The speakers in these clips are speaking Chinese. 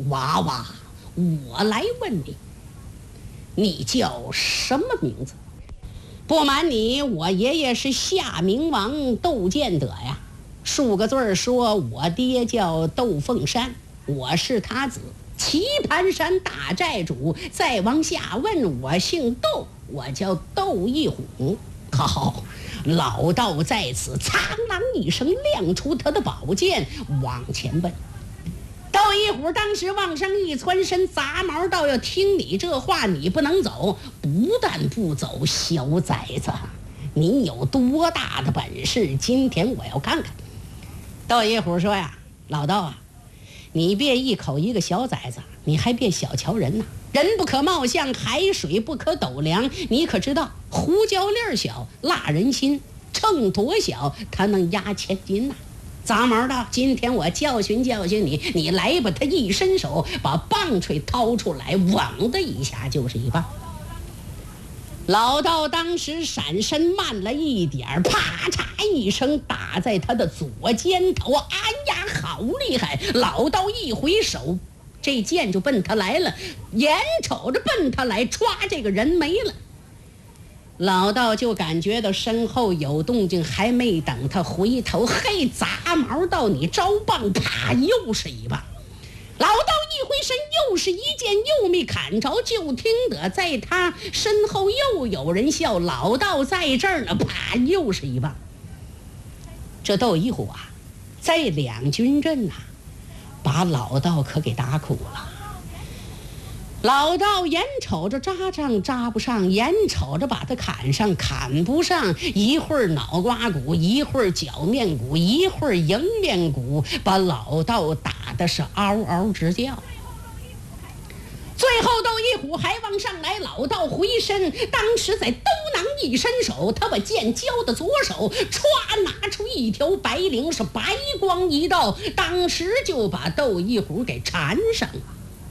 娃娃，我来问你，你叫什么名字？不瞒你，我爷爷是夏明王窦建德呀。数个字儿说，我爹叫窦凤山，我是他子，棋盘山大寨主。再往下问，我姓窦，我叫窦一虎。好，老道在此苍啷一声亮出他的宝剑，往前奔。窦一虎当时往上一窜身，杂毛道：要听你这话，你不能走。不但不走，小崽子，你有多大的本事？今天我要看看。窦一虎说呀：老道啊，你别一口一个小崽子，你还别小瞧人呐。人不可貌相，海水不可斗量。你可知道，胡椒粒小，辣人心；秤砣小，它能压千斤呐。杂毛道：今天我教训教训你，你来吧！他一伸手，把棒槌掏出来，猛的一下就是一棒。老道当时闪身慢了一点，啪嚓一声打在他的左肩头。哎呀，好厉害！老道一回手，这剑就奔他来了，眼瞅着奔他来，歘，这个人没了。老道就感觉到身后有动静，还没等他回头，嘿，杂毛道你招棒，啪，又是一棒。老道一回身，又是一剑，又没砍着，就听得在他身后又有人笑：老道在这儿呢！啪，又是一棒。这窦一虎啊，在两军阵啊，把老道可给打苦了。老道眼瞅着扎仗扎不上，眼瞅着把他砍上砍不上，一会儿脑瓜骨，一会儿脚面骨，一会儿迎面骨，把老道打的是嗷嗷直叫。最后窦一虎还往上来，老道回身，当时在兜囊一伸手，他把剑交的左手，歘，拿出一条白绫，是白光一道，当时就把窦一虎给缠上了。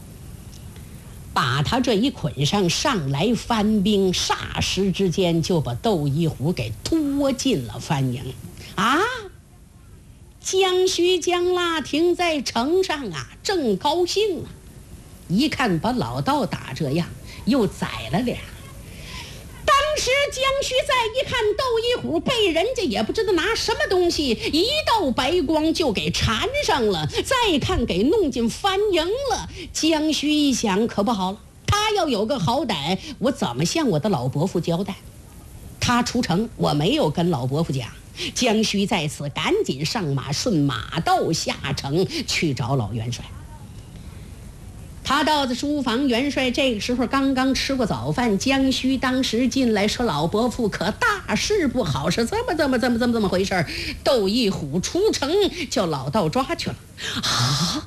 把他这一捆上，上来翻兵，霎时之间就把窦一虎给拖进了番营啊！江须江拉亭在城上啊，正高兴啊，一看把老道打这样，又宰了俩。当时江须再一看窦一虎被人家也不知道拿什么东西，一道白光就给缠上了，再看给弄进番营了。江须一想，可不好了，他要有个好歹，我怎么向我的老伯父交代？他出城，我没有跟老伯父讲。江须在此赶紧上马，顺马道下城去找老元帅。他到的书房，元帅这个时候刚刚吃过早饭。江须当时进来说：老伯父，可大事不好，是这么回事。窦一虎出城，叫老道抓去了。啊！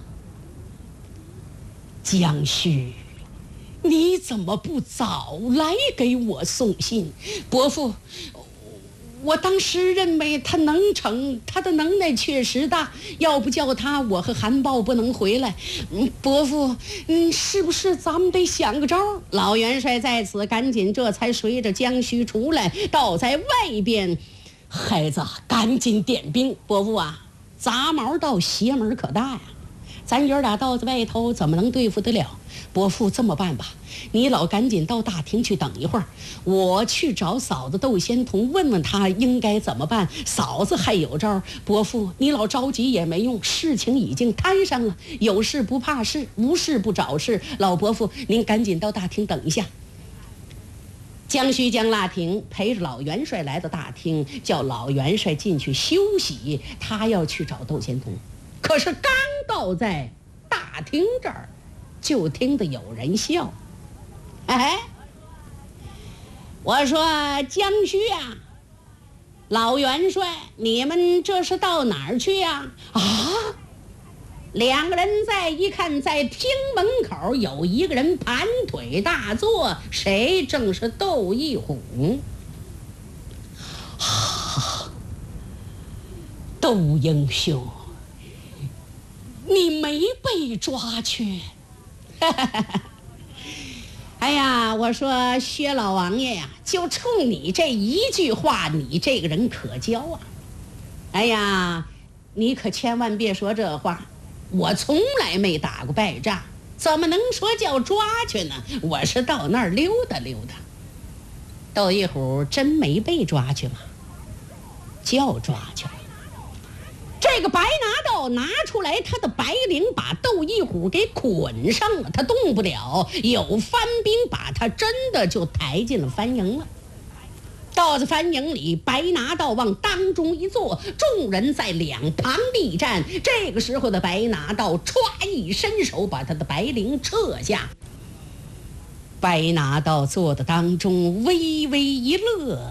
江须，你怎么不早来给我送信？伯父，我当时认为他能成，他的能耐确实大，要不叫他，我和韩豹不能回来。伯父，是不是咱们得想个招？老元帅在此赶紧这才随着江须出来，倒在外边。孩子，赶紧点兵。伯父啊，杂毛道邪门可大呀，咱爷俩到在外头怎么能对付得了？伯父，这么办吧，你老赶紧到大厅去等一会儿，我去找嫂子窦仙童，问问他应该怎么办。嫂子还有招。伯父，你老着急也没用，事情已经摊上了，有事不怕事，无事不找事。老伯父，您赶紧到大厅等一下。江须江腊亭陪着老元帅来到大厅，叫老元帅进去休息，他要去找窦仙童。可是刚到在大厅这儿，就听得有人笑。哎，我说江须啊，老元帅，你们这是到哪儿去呀？啊！两个人再一看，在厅门口有一个人盘腿大坐，谁？正是窦一虎。啊！窦英雄，你没被抓去？哎呀，我说薛老王爷呀，就冲你这一句话，你这个人可交啊！哎呀，你可千万别说这话，我从来没打过败仗， 怎么能说叫抓去呢？我是到那儿溜达溜达。窦一虎真没被抓去吗？叫抓去了。这个白拿道拿出来他的白绫，把窦一虎给捆上了，他动不了。有番兵把他真的就抬进了番营了。到了番营里，白拿道往当中一坐，众人在两旁力战。这个时候的白拿道歘一伸手，把他的白绫撤下。白拿道坐的当中微微一乐，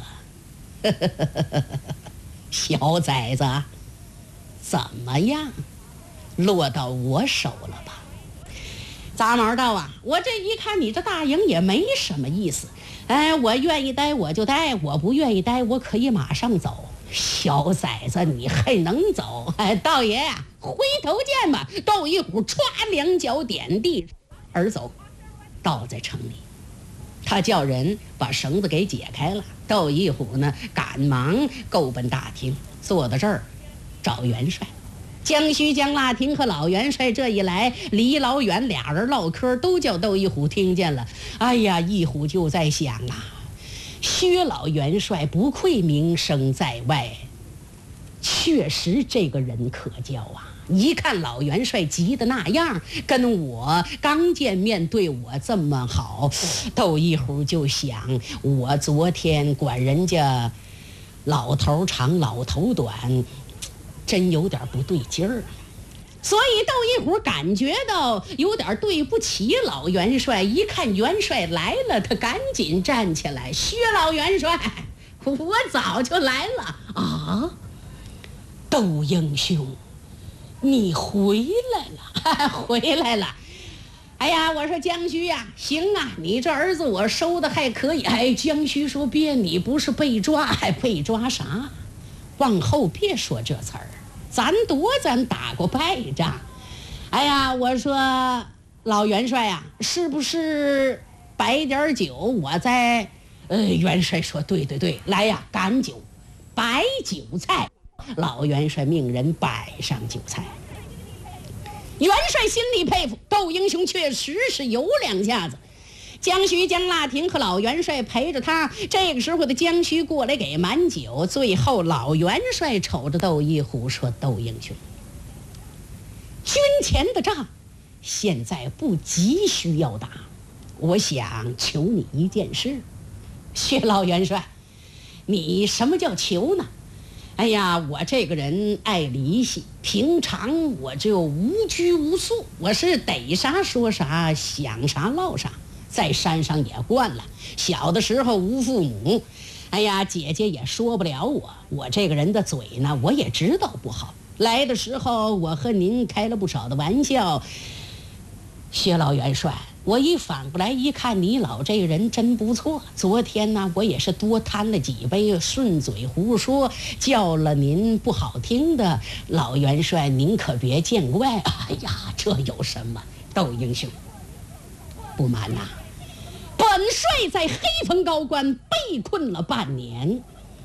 小崽子，怎么样，落到我手了吧？杂毛道啊，我这一看你这大营也没什么意思，我愿意待我就待，我不愿意待我可以马上走。小崽子，你还能走？道爷呀，回头见吧。窦一虎歘两脚点地而走，倒在城里。他叫人把绳子给解开了。窦一虎呢，赶忙够奔大厅，坐到这儿找元帅。江须、江腊亭和老元帅这一来，离老远，俩人唠嗑，都叫窦一虎听见了。哎呀，一虎就在想啊，薛老元帅不愧名声在外，确实这个人可教啊。一看老元帅急的那样，跟我刚见面对我这么好，窦一虎就想，我昨天管人家老头长老头短，真有点不对劲儿。所以窦一虎感觉到有点对不起老元帅。一看元帅来了，他赶紧站起来，薛老元帅，我早就来了啊。窦英雄，你回来了，回来了。哎呀，我说江须呀，行啊，你这儿子我收的还可以。江须说别，你不是被抓，还被抓啥？往后别说这词儿，咱打过败仗。哎呀，我说老元帅呀，是不是摆点酒？我在元帅说对，来呀，赶酒，摆酒菜。老元帅命人摆上酒菜。元帅心里佩服，窦英雄确实是有两下子。江须、江腊亭和老元帅陪着他，这个时候的江须过来给满酒。最后老元帅瞅着窦一虎说，窦英雄，军前的仗现在不急需要打，我想求你一件事。薛老元帅，你什么叫求呢？哎呀，我这个人爱离系，平常我就无拘无束，我是逮啥说啥，想啥唠啥，在山上也惯了。小的时候无父母，哎呀，姐姐也说不了我这个人的嘴呢，我也知道不好。来的时候我和您开了不少的玩笑。薛老元帅，我一反过来一看，你老这个人真不错。昨天呢，我也是多贪了几杯，顺嘴胡说，叫了您不好听的。老元帅您可别见怪。哎呀，这有什么？窦英雄，不瞒呐，本帅在黑风高关被困了半年，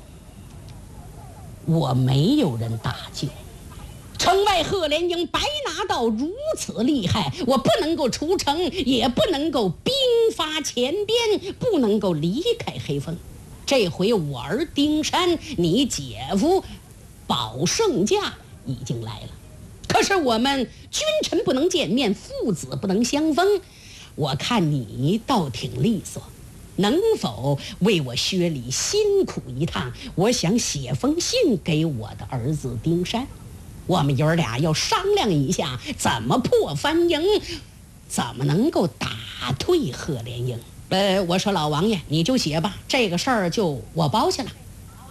我没有人搭救。城外贺连营白拿道如此厉害，我不能够出城，也不能够兵发前边，不能够离开黑风。这回我儿丁山，你姐夫保圣驾已经来了，可是我们君臣不能见面，父子不能相逢。我看你倒挺利索，能否为我薛礼辛苦一趟？我想写封信给我的儿子丁山，我们爷儿俩要商量一下怎么破番营，怎么能够打退贺连营。我说老王爷你就写吧，这个事儿就我包下了。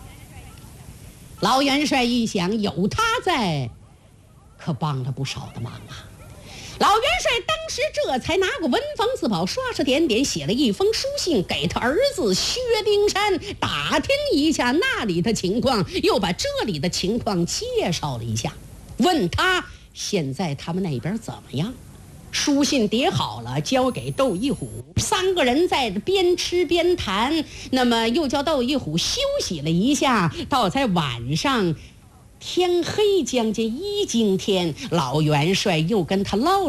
老元帅一想，有他在，可帮了不少的忙啊。老元帅当时这才拿过文房四宝，刷刷点点写了一封书信给他儿子薛丁山，打听一下那里的情况，又把这里的情况介绍了一下，问他现在他们那边怎么样。书信叠好了，交给窦一虎，三个人在边吃边谈。那么又叫窦一虎休息了一下，到在晚上天黑将近一更天，老元帅又跟他唠